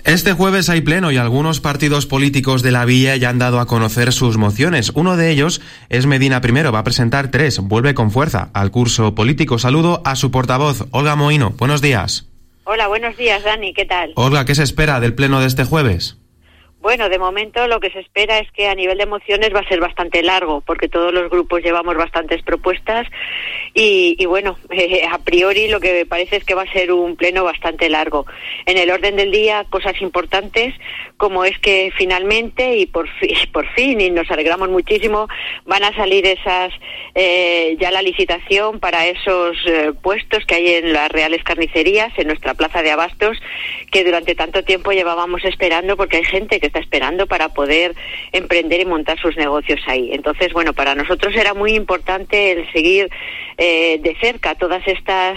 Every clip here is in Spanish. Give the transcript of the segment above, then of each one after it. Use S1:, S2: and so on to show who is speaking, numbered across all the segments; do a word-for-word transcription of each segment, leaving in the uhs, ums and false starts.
S1: Este jueves hay pleno y algunos partidos políticos de la villa ya han dado a conocer sus mociones. Uno de ellos es Medina Primero, va a presentar tres, vuelve con fuerza al curso político. Saludo a su portavoz, Olga Mohino. Buenos días.
S2: Hola, buenos días, Dani, ¿qué tal?
S1: Olga, ¿qué se espera del pleno de este jueves?
S2: Bueno, de momento lo que se espera es que a nivel de mociones va a ser bastante largo, porque todos los grupos llevamos bastantes propuestas y, y bueno, eh, a priori lo que me parece es que va a ser un pleno bastante largo. En el orden del día, cosas importantes, como es que finalmente y por, fi, por fin, y nos alegramos muchísimo, van a salir esas, eh, ya la licitación para esos eh, puestos que hay en las Reales Carnicerías, en nuestra plaza de abastos, que durante tanto tiempo llevábamos esperando, porque hay gente que está esperando para poder emprender y montar sus negocios ahí. Entonces, bueno, para nosotros era muy importante el seguir eh, de cerca todas estas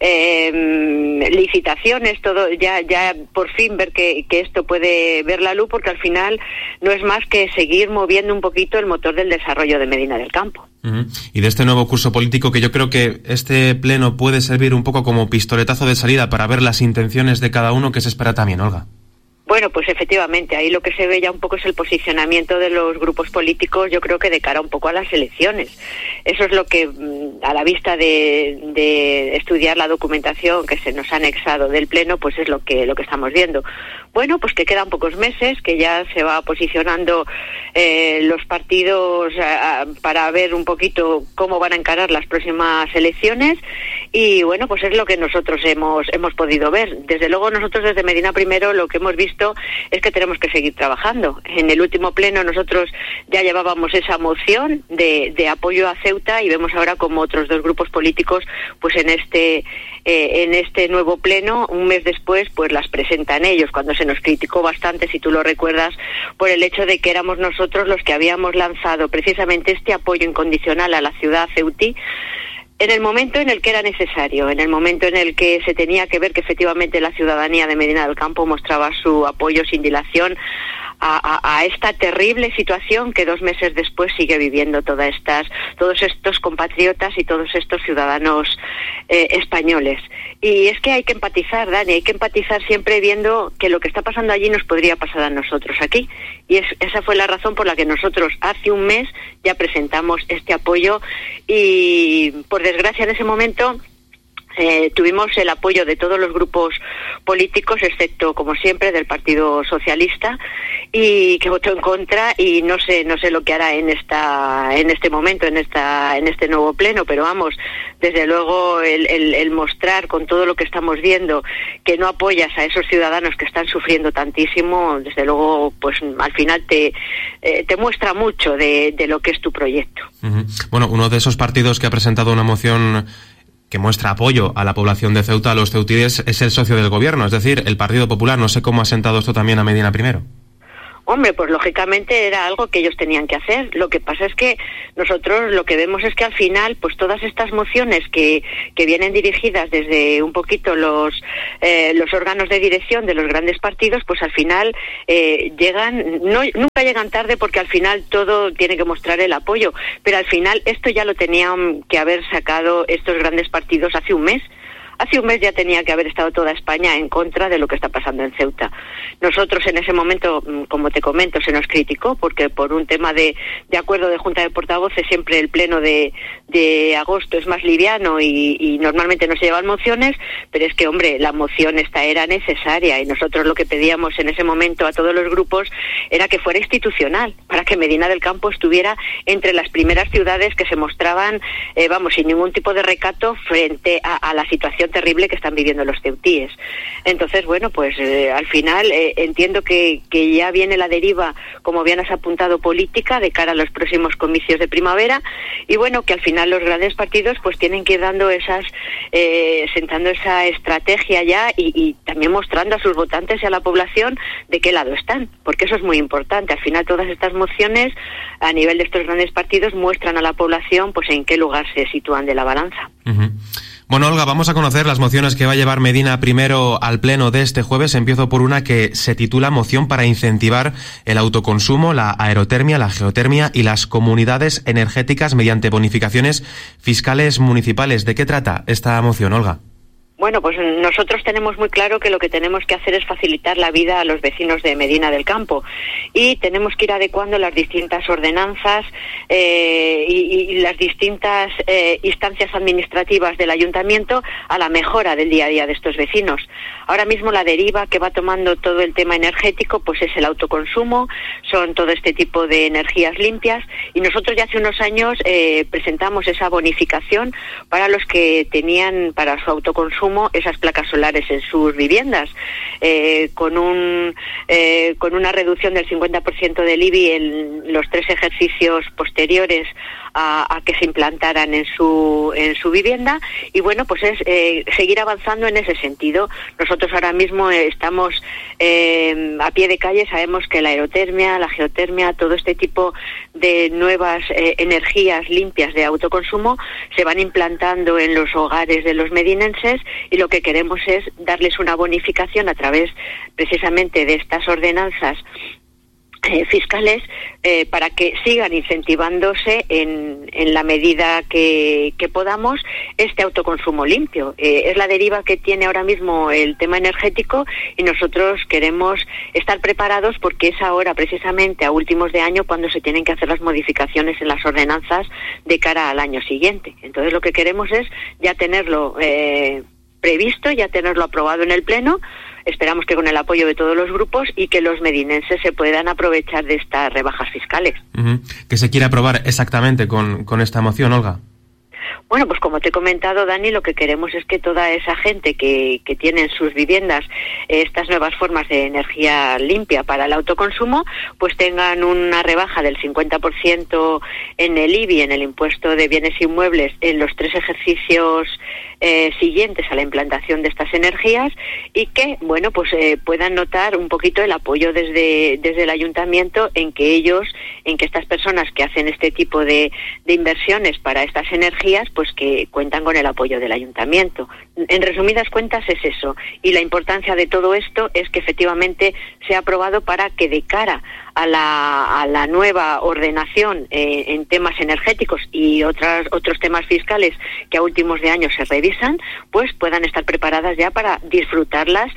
S2: eh, licitaciones, todo ya ya por fin ver que, que esto puede ver la luz, porque al final no es más que seguir moviendo un poquito el motor del desarrollo de Medina del Campo.
S1: Uh-huh. Y de este nuevo curso político, que yo creo que este pleno puede servir un poco como pistoletazo de salida para ver las intenciones de cada uno, que se espera también, Olga.
S2: Bueno, pues efectivamente, ahí lo que se ve ya un poco es el posicionamiento de los grupos políticos, yo creo que de cara un poco a las elecciones. Eso es lo que, a la vista de, de estudiar la documentación que se nos ha anexado del Pleno, pues es lo que lo que estamos viendo. Bueno, pues que quedan pocos meses, que ya se va posicionando eh, los partidos a, a, para ver un poquito cómo van a encarar las próximas elecciones, y bueno, pues es lo que nosotros hemos hemos podido ver. Desde luego nosotros desde Medina Primero lo que hemos visto es que tenemos que seguir trabajando. En el último pleno nosotros ya llevábamos esa moción de, de apoyo a Ceuta, y vemos ahora como otros dos grupos políticos pues en este eh, en este nuevo pleno, un mes después, pues las presentan ellos, cuando se nos criticó bastante, si tú lo recuerdas, por el hecho de que éramos nosotros los que habíamos lanzado precisamente este apoyo incondicional a la ciudad ceutí en el momento en el que era necesario, en el momento en el que se tenía que ver que efectivamente la ciudadanía de Medina del Campo mostraba su apoyo sin dilación a, a, a esta terrible situación que dos meses después sigue viviendo todas estas, todos estos compatriotas y todos estos ciudadanos eh, españoles. Y es que hay que empatizar, Dani, hay que empatizar siempre viendo que lo que está pasando allí nos podría pasar a nosotros aquí. Y es, esa fue la razón por la que nosotros hace un mes ya presentamos este apoyo, y por desgracia en ese momento Eh, tuvimos el apoyo de todos los grupos políticos, excepto, como siempre, del Partido Socialista, y que votó en contra, y no sé no sé lo que hará en esta en este momento, en esta en este nuevo pleno, pero vamos, desde luego el, el, el mostrar con todo lo que estamos viendo que no apoyas a esos ciudadanos que están sufriendo tantísimo, desde luego, pues al final te eh, te muestra mucho de, de lo que es tu proyecto.
S1: Uh-huh. Bueno, uno de esos partidos que ha presentado una moción que muestra apoyo a la población de Ceuta, a los ceutíes, es el socio del gobierno, es decir, el Partido Popular. No sé cómo ha sentado esto también a Medina Primero.
S2: Hombre, pues lógicamente era algo que ellos tenían que hacer. Lo que pasa es que nosotros lo que vemos es que al final, pues todas estas mociones que, que vienen dirigidas desde un poquito los eh, los órganos de dirección de los grandes partidos, pues al final eh, llegan, no nunca llegan tarde, porque al final todo tiene que mostrar el apoyo. Pero al final esto ya lo tenían que haber sacado estos grandes partidos hace un mes. Hace un mes ya tenía que haber estado toda España en contra de lo que está pasando en Ceuta. Nosotros en ese momento, como te comento, se nos criticó porque por un tema de, de acuerdo de Junta de Portavoces siempre el pleno de, de agosto es más liviano y, y normalmente no se llevan mociones, pero es que, hombre, la moción esta era necesaria, y nosotros lo que pedíamos en ese momento a todos los grupos era que fuera institucional, para que Medina del Campo estuviera entre las primeras ciudades que se mostraban, eh, vamos, sin ningún tipo de recato frente a, a la situación terrible que están viviendo los ceutíes. Entonces, bueno, pues eh, al final eh, entiendo que, que ya viene la deriva, como bien has apuntado, política de cara a los próximos comicios de primavera, y bueno, que al final los grandes partidos pues tienen que ir dando esas, eh, sentando esa estrategia ya, y, y también mostrando a sus votantes y a la población de qué lado están, porque eso es muy importante. Al final todas estas mociones a nivel de estos grandes partidos muestran a la población pues en qué lugar se sitúan de la balanza.
S1: Uh-huh. Bueno, Olga, vamos a conocer las mociones que va a llevar Medina Primero al pleno de este jueves. Empiezo por una que se titula Moción para incentivar el autoconsumo, la aerotermia, la geotermia y las comunidades energéticas mediante bonificaciones fiscales municipales. ¿De qué trata esta moción, Olga?
S2: Bueno, pues nosotros tenemos muy claro que lo que tenemos que hacer es facilitar la vida a los vecinos de Medina del Campo y tenemos que ir adecuando las distintas ordenanzas eh, y, y las distintas eh, instancias administrativas del ayuntamiento a la mejora del día a día de estos vecinos. Ahora mismo la deriva que va tomando todo el tema energético pues es el autoconsumo, son todo este tipo de energías limpias y nosotros ya hace unos años eh, presentamos esa bonificación para los que tenían para su autoconsumo esas placas solares en sus viviendas, eh, con un eh, con una reducción del cincuenta por ciento del I B I en los tres ejercicios posteriores a, a que se implantaran en su en su vivienda y bueno, pues es eh, seguir avanzando en ese sentido. Nosotros ahora mismo eh, estamos eh, a pie de calle, sabemos que la aerotermia, la geotermia, todo este tipo de nuevas eh, energías limpias de autoconsumo se van implantando en los hogares de los medinenses y lo que queremos es darles una bonificación a través precisamente de estas ordenanzas Eh, fiscales eh, para que sigan incentivándose en, en la medida que, que podamos este autoconsumo limpio. Eh, es la deriva que tiene ahora mismo el tema energético y nosotros queremos estar preparados porque es ahora precisamente a últimos de año cuando se tienen que hacer las modificaciones en las ordenanzas de cara al año siguiente. Entonces lo que queremos es ya tenerlo eh, previsto, ya tenerlo aprobado en el Pleno. Esperamos que con el apoyo de todos los grupos y que los medinenses se puedan aprovechar de estas rebajas fiscales.
S1: Uh-huh. ¿Qué se quiere aprobar exactamente con, con esta moción, Olga?
S2: Bueno, pues como te he comentado, Dani, lo que queremos es que toda esa gente que, que tiene en sus viviendas eh, estas nuevas formas de energía limpia para el autoconsumo, pues tengan una rebaja del cincuenta por ciento en el I B I, en el impuesto de bienes inmuebles, en los tres ejercicios eh, siguientes a la implantación de estas energías y que, bueno, pues eh, puedan notar un poquito el apoyo desde, desde el ayuntamiento en que ellos, en que estas personas que hacen este tipo de, de inversiones para estas energías, pues que cuentan con el apoyo del ayuntamiento. En resumidas cuentas es eso. Y la importancia de todo esto es que efectivamente sea aprobado para que de cara a la, a la nueva ordenación eh, en temas energéticos y otras, otros temas fiscales que a últimos de año se revisan, pues puedan estar preparadas ya para disfrutarlas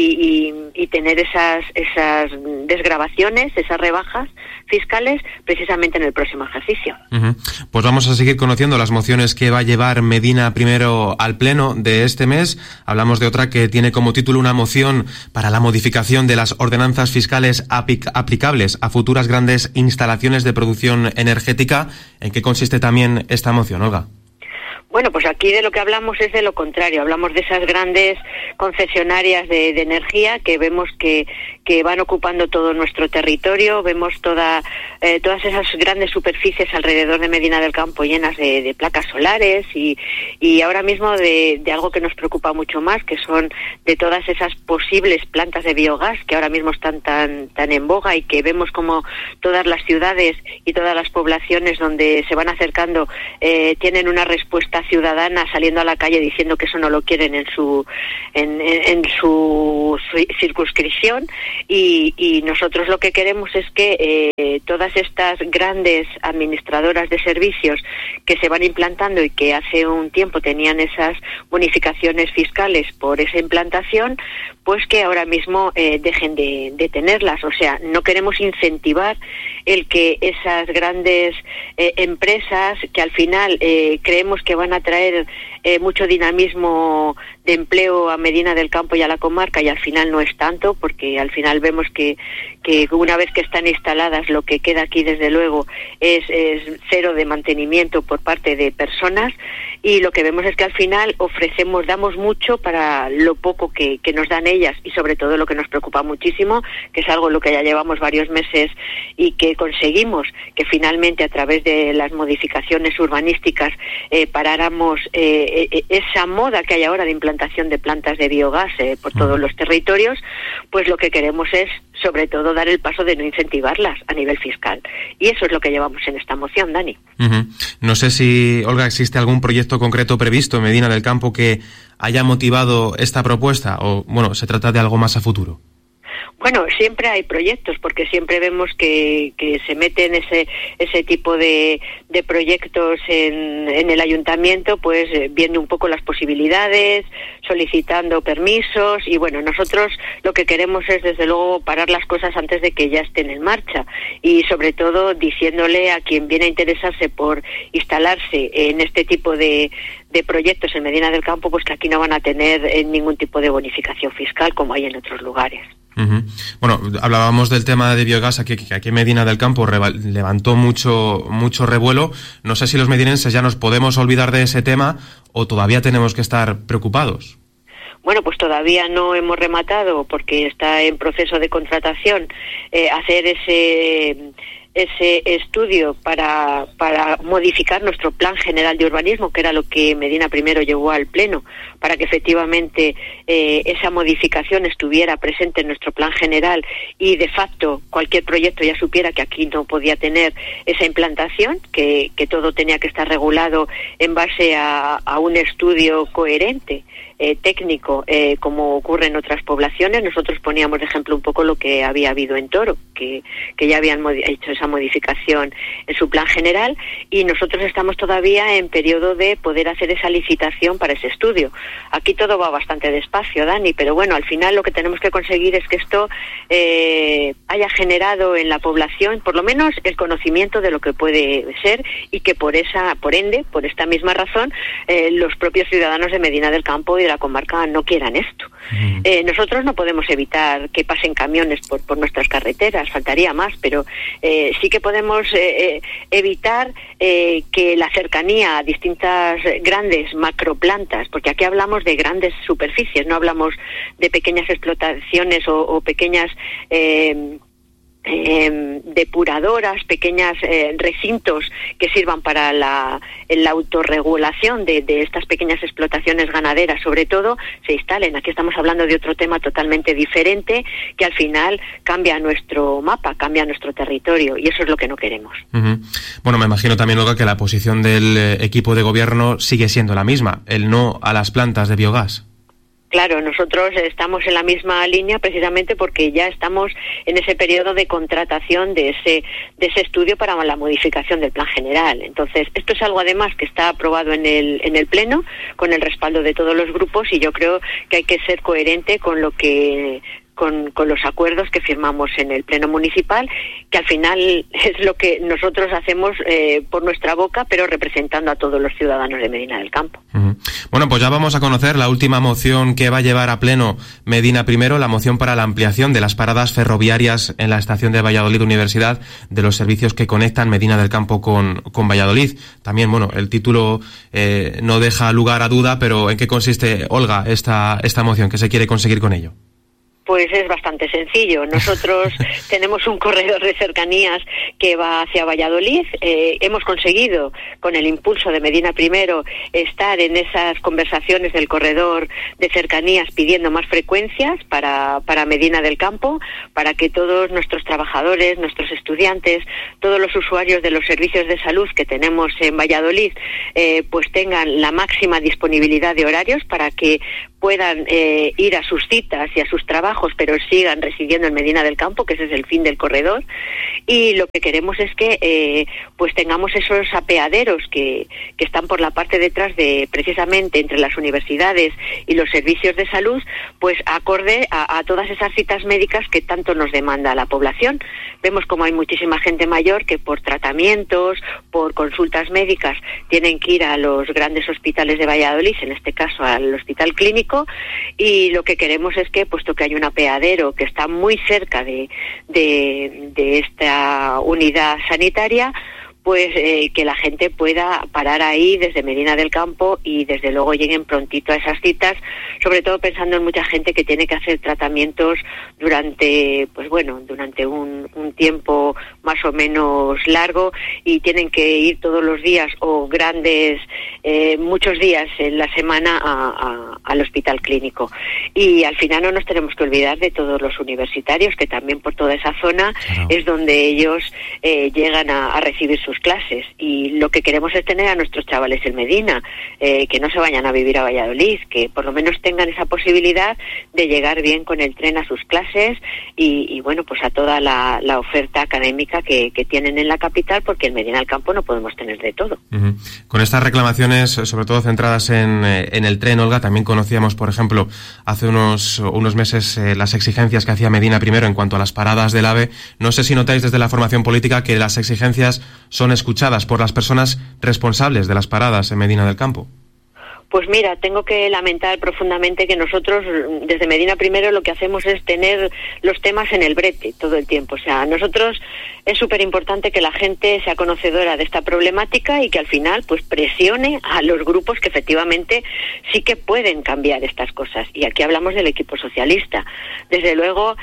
S2: y, y, y tener esas, esas desgravaciones, esas rebajas fiscales precisamente en el próximo ejercicio.
S1: Uh-huh. Pues vamos a seguir conociendo las mociones que va a llevar Medina primero al Pleno de este mes. Hablamos de otra que tiene como título una moción para la modificación de las ordenanzas fiscales aplic- aplicables a futuras grandes instalaciones de producción energética. ¿En qué consiste también esta moción, Olga?
S2: Bueno, pues aquí de lo que hablamos es de lo contrario. Hablamos de esas grandes concesionarias de, de energía que vemos que, que van ocupando todo nuestro territorio. Vemos toda, eh, todas esas grandes superficies alrededor de Medina del Campo llenas de, de placas solares y, y ahora mismo de, de algo que nos preocupa mucho más, que son de todas esas posibles plantas de biogás que ahora mismo están tan, tan en boga y que vemos como todas las ciudades y todas las poblaciones donde se van acercando eh, tienen una respuesta ciudadana saliendo a la calle diciendo que eso no lo quieren en su en, en, en su, su circunscripción y, y nosotros lo que queremos es que eh, todas estas grandes administradoras de servicios que se van implantando y que hace un tiempo tenían esas bonificaciones fiscales por esa implantación, pues que ahora mismo eh, dejen de, de tenerlas. O sea, no queremos incentivar el que esas grandes eh, empresas que al final eh, creemos que van a traer eh, mucho dinamismo de empleo a Medina del Campo y a la comarca y al final no es tanto, porque al final vemos que, que una vez que están instaladas lo que queda aquí desde luego es, es cero de mantenimiento por parte de personas y lo que vemos es que al final ofrecemos, damos mucho para lo poco que, que nos dan ellas y sobre todo lo que nos preocupa muchísimo, que es algo en lo que ya llevamos varios meses y que conseguimos que finalmente a través de las modificaciones urbanísticas eh, paráramos eh, eh, esa moda que hay ahora de implantación de plantas de biogás eh, por todos los territorios, pues lo que queremos es sobre todo dar el paso de no incentivarlas a nivel fiscal. Y eso es lo que llevamos en esta moción, Dani.
S1: Uh-huh. No sé si, Olga, existe algún proyecto concreto previsto en Medina del Campo que haya motivado esta propuesta o, bueno, se trata de algo más a futuro.
S2: Bueno, siempre hay proyectos, porque siempre vemos que, que se meten ese ese tipo de, de proyectos en, en el ayuntamiento, pues eh, viendo un poco las posibilidades, solicitando permisos, y bueno, nosotros lo que queremos es desde luego parar las cosas antes de que ya estén en marcha, y sobre todo diciéndole a quien viene a interesarse por instalarse en este tipo de, de proyectos en Medina del Campo, pues que aquí no van a tener eh, ningún tipo de bonificación fiscal como hay en otros lugares.
S1: Uh-huh. Bueno, hablábamos del tema de biogás, aquí, que aquí en Medina del Campo reva- levantó mucho mucho revuelo. No sé si los medinenses ya nos podemos olvidar de ese tema o todavía tenemos que estar preocupados.
S2: Bueno, pues todavía no hemos rematado, porque está en proceso de contratación eh, hacer ese ese estudio para para modificar nuestro plan general de urbanismo, que era lo que Medina primero llevó al pleno, para que efectivamente eh, esa modificación estuviera presente en nuestro plan general y de facto cualquier proyecto ya supiera que aquí no podía tener esa implantación, que, que todo tenía que estar regulado en base a, a un estudio coherente, eh, técnico, eh, como ocurre en otras poblaciones. Nosotros poníamos de ejemplo un poco lo que había habido en Toro, que, que ya habían modi- hecho esa modificación en su plan general, y nosotros estamos todavía en periodo de poder hacer esa licitación para ese estudio. Aquí todo va bastante despacio, Dani, pero bueno, al final lo que tenemos que conseguir es que esto eh, haya generado en la población por lo menos el conocimiento de lo que puede ser, y que por esa, por ende, por esta misma razón, eh, los propios ciudadanos de Medina del Campo y de la comarca no quieran esto. Mm. Eh, nosotros no podemos evitar que pasen camiones por, por nuestras carreteras, faltaría más, pero eh, sí que podemos eh, eh, evitar eh, que la cercanía a distintas grandes macroplantas, porque aquí hablamos de grandes superficies, no hablamos de pequeñas explotaciones o, o pequeñas eh, eh, depuradoras, pequeñas eh, recintos que sirvan para la, la autorregulación de, de estas pequeñas explotaciones ganaderas, sobre todo, se instalen. Aquí estamos hablando de otro tema totalmente diferente, que al final cambia nuestro mapa, cambia nuestro territorio, y eso es lo que no queremos.
S1: Uh-huh. Bueno, me imagino también, Olga, que la posición del eh, equipo de gobierno sigue siendo la misma, el no a las plantas de biogás.
S2: Claro, nosotros estamos en la misma línea precisamente porque ya estamos en ese periodo de contratación de ese de ese estudio para la modificación del plan general. Entonces, esto es algo además que está aprobado en el en el pleno con el respaldo de todos los grupos, y yo creo que hay que ser coherente con lo que Con, con los acuerdos que firmamos en el Pleno Municipal, que al final es lo que nosotros hacemos eh, por nuestra boca, pero representando a todos los ciudadanos de Medina del Campo.
S1: Uh-huh. Bueno, pues ya vamos a conocer la última moción que va a llevar a pleno Medina primero, la moción para la ampliación de las paradas ferroviarias en la estación de Valladolid Universidad, de los servicios que conectan Medina del Campo con, con Valladolid. También, bueno, el título eh, no deja lugar a duda, pero ¿en qué consiste, Olga, esta, esta moción? ¿Qué se quiere conseguir con ello?
S2: Pues es bastante sencillo. Nosotros tenemos un corredor de cercanías que va hacia Valladolid. Eh, hemos conseguido, con el impulso de Medina primero, estar en esas conversaciones del corredor de cercanías pidiendo más frecuencias para, para Medina del Campo, para que todos nuestros trabajadores, nuestros estudiantes, todos los usuarios de los servicios de salud que tenemos en Valladolid, eh, pues tengan la máxima disponibilidad de horarios para que puedan eh, ir a sus citas y a sus trabajos, pero sigan residiendo en Medina del Campo, que ese es el fin del corredor. Y lo que queremos es que eh, pues tengamos esos apeaderos que, que están por la parte detrás de, precisamente entre las universidades y los servicios de salud, pues acorde a, a todas esas citas médicas que tanto nos demanda la población. Vemos como hay muchísima gente mayor que por tratamientos, por consultas médicas, tienen que ir a los grandes hospitales de Valladolid, en este caso al Hospital Clínico, y lo que queremos es que, puesto que hay un apeadero que está muy cerca de, de, de esta unidad sanitaria, pues eh, que la gente pueda parar ahí desde Medina del Campo y desde luego lleguen prontito a esas citas, sobre todo pensando en mucha gente que tiene que hacer tratamientos durante, pues bueno, durante un, un tiempo más o menos largo, y tienen que ir todos los días o grandes, eh, muchos días en la semana a, a, al Hospital Clínico. Y al final no nos tenemos que olvidar de todos los universitarios, que también por toda esa zona, claro, es donde ellos eh, llegan a, a recibir su sus clases. Y lo que queremos es tener a nuestros chavales en Medina, eh, que no se vayan a vivir a Valladolid, que por lo menos tengan esa posibilidad de llegar bien con el tren a sus clases y, y bueno, pues a toda la, la oferta académica que, que tienen en la capital, porque en Medina del Campo no podemos tener de todo.
S1: Uh-huh. Con estas reclamaciones, sobre todo centradas en, en el tren, Olga, también conocíamos, por ejemplo, hace unos, unos meses eh, las exigencias que hacía Medina primero en cuanto a las paradas del AVE. No sé si notáis desde la formación política que las exigencias son escuchadas por las personas responsables de las paradas en Medina del Campo.
S2: Pues mira, tengo que lamentar profundamente que nosotros, desde Medina Primero, lo que hacemos es tener los temas en el brete todo el tiempo. O sea, a nosotros es súper importante que la gente sea conocedora de esta problemática y que al final pues presione a los grupos que efectivamente sí que pueden cambiar estas cosas. Y aquí hablamos del equipo socialista. Desde luego,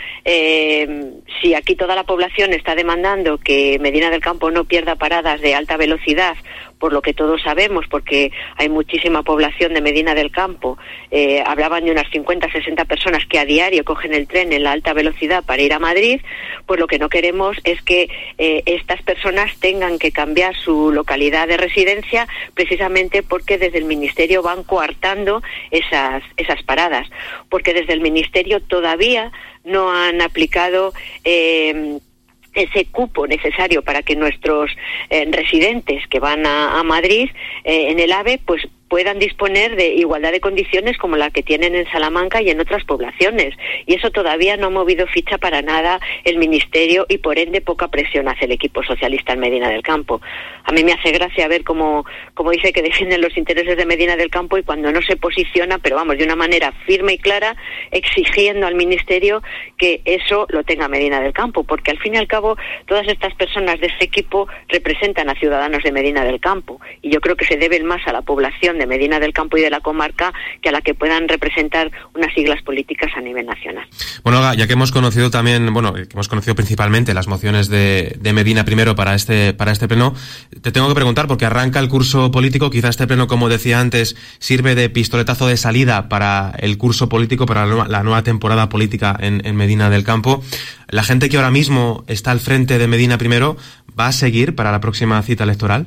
S2: eh, si aquí toda la población está demandando que Medina del Campo no pierda paradas de alta velocidad, por lo que todos sabemos, porque hay muchísima población de Medina del Campo, eh, hablaban de unas cincuenta, sesenta personas que a diario cogen el tren en la alta velocidad para ir a Madrid, pues lo que no queremos es que eh, estas personas tengan que cambiar su localidad de residencia, precisamente porque desde el Ministerio van coartando esas, esas paradas, porque desde el Ministerio todavía no han aplicado eh, ese cupo necesario para que nuestros eh, residentes que van a, a Madrid eh, en el AVE pues puedan disponer de igualdad de condiciones como la que tienen en Salamanca y en otras poblaciones. Y eso todavía no ha movido ficha para nada el Ministerio y por ende poca presión hace el equipo socialista en Medina del Campo. A mí me hace gracia ver cómo, cómo dice que defienden los intereses de Medina del Campo y cuando no se posiciona, pero vamos, de una manera firme y clara, exigiendo al Ministerio que eso lo tenga Medina del Campo, porque al fin y al cabo todas estas personas de ese equipo representan a ciudadanos de Medina del Campo y yo creo que se deben más a la población de Medina del Campo y de la comarca que a la que puedan representar unas siglas políticas a nivel nacional.
S1: Bueno, Olga, ya que hemos conocido también, bueno, que hemos conocido principalmente las mociones de, de Medina primero para este para este pleno, te tengo que preguntar, porque arranca el curso político, quizá este pleno, como decía antes, sirve de pistoletazo de salida para el curso político, para la nueva, la nueva temporada política en, en Medina del Campo. La gente que ahora mismo está al frente de Medina primero, ¿va a seguir para la próxima cita electoral?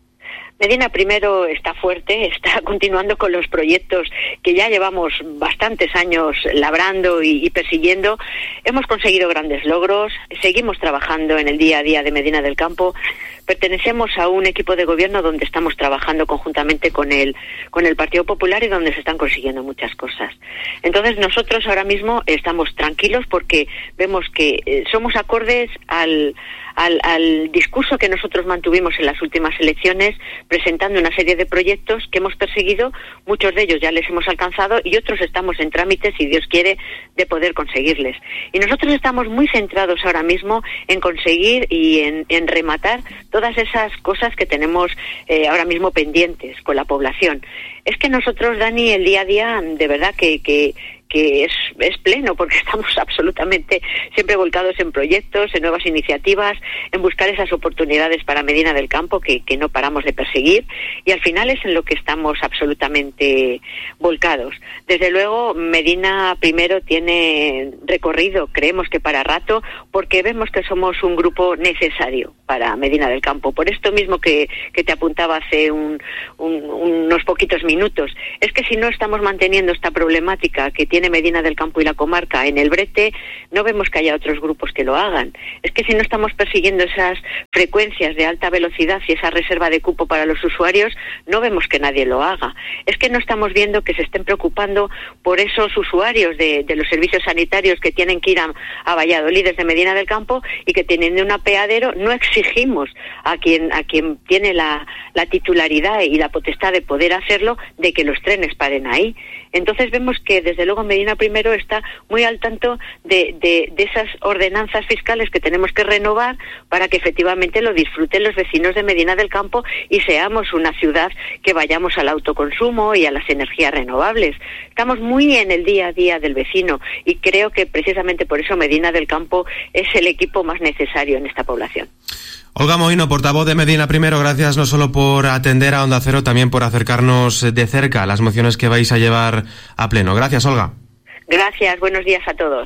S2: Medina Primero está fuerte, está continuando con los proyectos que ya llevamos bastantes años labrando y, y persiguiendo. Hemos conseguido grandes logros, seguimos trabajando en el día a día de Medina del Campo. Pertenecemos a un equipo de gobierno donde estamos trabajando conjuntamente con el, con el Partido Popular y donde se están consiguiendo muchas cosas. Entonces nosotros ahora mismo estamos tranquilos porque vemos que eh, somos acordes al Al, al discurso que nosotros mantuvimos en las últimas elecciones, presentando una serie de proyectos que hemos perseguido, muchos de ellos ya les hemos alcanzado y otros estamos en trámite, si Dios quiere, de poder conseguirles. Y nosotros estamos muy centrados ahora mismo en conseguir y en, en rematar todas esas cosas que tenemos eh, ahora mismo pendientes con la población. Es que nosotros, Dani, el día a día, de verdad que... que que es, es pleno, porque estamos absolutamente siempre volcados en proyectos, en nuevas iniciativas, en buscar esas oportunidades para Medina del Campo que, que no paramos de perseguir, y al final es en lo que estamos absolutamente volcados. Desde luego, Medina Primero tiene recorrido, creemos que para rato, porque vemos que somos un grupo necesario para Medina del Campo. Por esto mismo que, que te apuntaba hace un, un, unos poquitos minutos, es que si no estamos manteniendo esta problemática que tiene Medina del Campo y la comarca en el brete, no vemos que haya otros grupos que lo hagan. Es que si no estamos persiguiendo esas frecuencias de alta velocidad y esa reserva de cupo para los usuarios, no vemos que nadie lo haga. Es que no estamos viendo que se estén preocupando por esos usuarios de, de los servicios sanitarios que tienen que ir a, a Valladolid desde Medina del Campo y que teniendo un apeadero no exigimos a quien a quien tiene la, la titularidad y la potestad de poder hacerlo de que los trenes paren ahí. Entonces vemos que desde luego Medina Primero está muy al tanto de, de, de esas ordenanzas fiscales que tenemos que renovar para que efectivamente lo disfruten los vecinos de Medina del Campo y seamos una ciudad que vayamos al autoconsumo y a las energías renovables. Estamos muy en el día a día del vecino y creo que precisamente por eso Medina del Campo es el equipo más necesario en esta población.
S1: Olga Mohino, portavoz de Medina Primero, gracias no solo por atender a Onda Cero, también por acercarnos de cerca a las mociones que vais a llevar a pleno. Gracias, Olga.
S2: Gracias, buenos días a todos.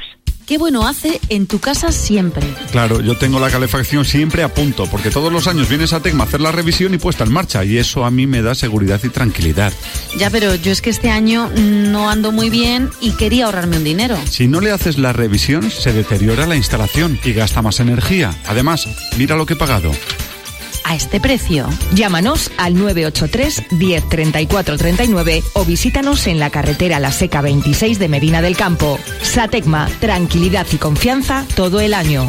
S3: qué bueno hace en tu casa siempre.
S4: Claro, yo tengo la calefacción siempre a punto, porque todos los años vienes a Tecma a hacer la revisión y puesta en marcha, y eso a mí me da seguridad y tranquilidad.
S3: Ya, pero yo es que este año no ando muy bien y quería ahorrarme un dinero.
S4: Si no le haces la revisión, se deteriora la instalación y gasta más energía. Además, mira lo que he pagado.
S3: ¿A este precio?
S5: Llámanos al nueve ocho tres, diez, treinta y cuatro, treinta y nueve o visítanos en la carretera La Seca veintiséis de Medina del Campo. Satecma, tranquilidad y confianza todo el año.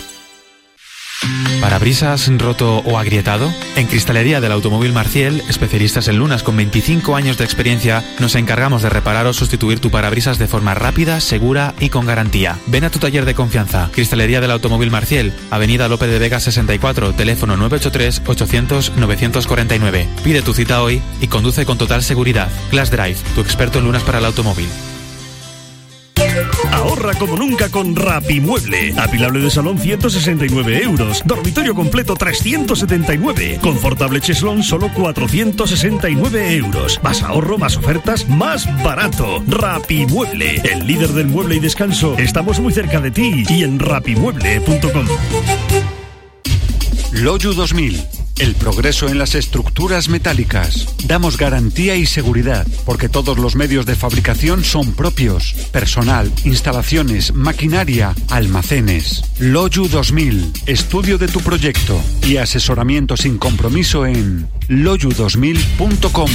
S1: ¿Parabrisas roto o agrietado? En Cristalería del Automóvil Marciel, especialistas en lunas con veinticinco años de experiencia, nos encargamos de reparar o sustituir tu parabrisas de forma rápida, segura y con garantía. Ven a tu taller de confianza. Cristalería del Automóvil Marciel, Avenida Lope de Vega sesenta y cuatro, teléfono nueve ocho tres, ochocientos, novecientos cuarenta y nueve. Pide tu cita hoy y conduce con total seguridad. Class Drive, tu experto en lunas para el automóvil.
S6: Ahorra como nunca con Rapimueble. Apilable de salón ciento sesenta y nueve euros. Dormitorio completo trescientos setenta y nueve. Confortable cheslón solo cuatrocientos sesenta y nueve euros. Más ahorro, más ofertas, más barato. Rapimueble, el líder del mueble y descanso. Estamos muy cerca de ti y en rapimueble punto com.
S4: Loyu dos mil. El progreso en las estructuras metálicas. Damos garantía y seguridad, porque todos los medios de fabricación son propios. Personal, instalaciones, maquinaria, almacenes. Loyu dos mil. Estudio de tu proyecto y asesoramiento sin compromiso en loyu dos mil punto com.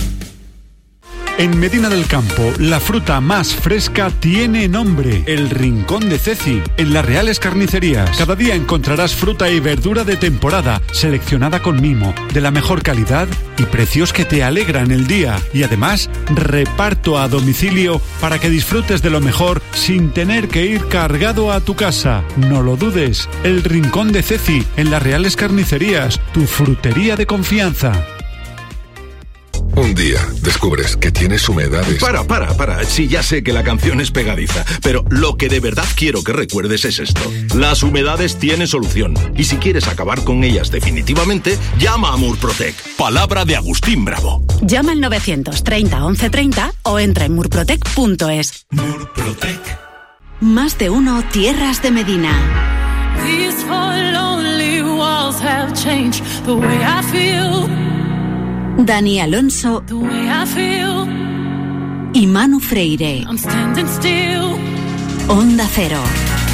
S4: En Medina del Campo, la fruta más fresca tiene nombre, el Rincón de Ceci, en las Reales Carnicerías. Cada día encontrarás fruta y verdura de temporada, seleccionada con mimo, de la mejor calidad y precios que te alegran el día. Y además, reparto a domicilio para que disfrutes de lo mejor sin tener que ir cargado a tu casa. No lo dudes, el Rincón de Ceci, en las Reales Carnicerías, tu frutería de confianza.
S7: Un día descubres que tienes humedades.
S8: Para, para, para. Sí, ya sé que la canción es pegadiza, pero lo que de verdad quiero que recuerdes es esto. Las humedades tienen solución. Y si quieres acabar con ellas definitivamente, llama a Murprotec. Palabra de Agustín Bravo.
S9: Llama al novecientos treinta, once treinta o entra en murprotec punto es.
S8: Murprotec.
S9: Más de uno, Tierras de Medina.
S10: These four lonely walls have changed the way I feel.
S9: Dani Alonso y Manu Freire. Onda Cero.